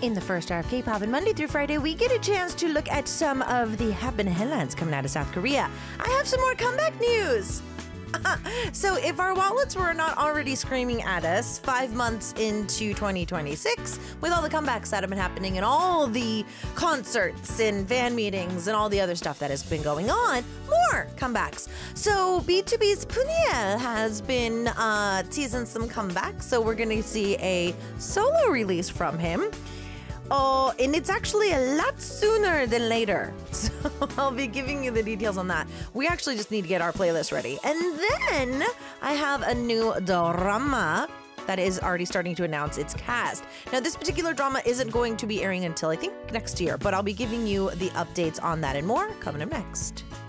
In the first hour of K-pop, and Monday through Friday, we get a chance to look at some of the happening headlines coming out of South Korea. I have some more comeback news. So if our wallets were not already screaming at us 5 months into 2026, with all the comebacks that have been happening and all the concerts and fan meetings and all the other stuff that has been going on, more comebacks. So B2B's Puniel has been teasing some comebacks, so we're going to see a solo release from him. Oh, and it's actually a lot sooner than later. So I'll be giving you the details on that. We actually just need to get our playlist ready. And then I have a new drama that is already starting to announce its cast. Now, this particular drama isn't going to be airing until, I think, next year, but I'll be giving you the updates on that and more coming up next.